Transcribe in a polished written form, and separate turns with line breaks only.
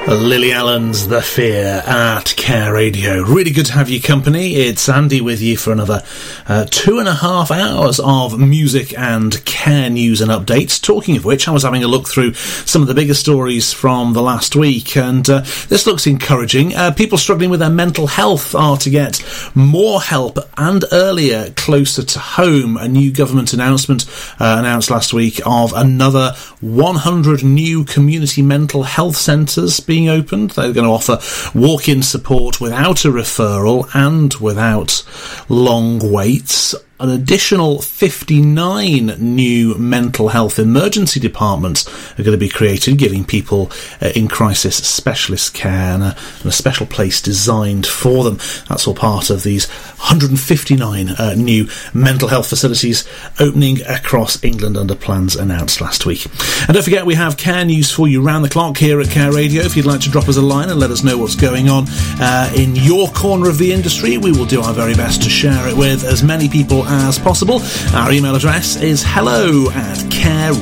Lily Allen's The Fear at Care Radio. Really good to have your company. It's Andy with you for another 2.5 hours of music and care news and updates. Talking of which, I was having a look through some of the bigger stories from the last week, and this looks encouraging. People struggling with their mental health are to get more help and earlier, closer to home. A new government announcement announced last week of another 100 new community mental health centres being opened. They're going to offer walk-in support without a referral and without long waits. An additional 59 new mental health emergency departments are going to be created, giving people in crisis specialist care and a special place designed for them. That's all part of these 159 new mental health facilities opening across England under plans announced last week. And don't forget, we have care news for you round the clock here at Care Radio. If you'd like to drop us a line and let us know what's going on in your corner of the industry, we will do our very best to share it with as many people as possible. Our email address is hello@careradio.co.uk.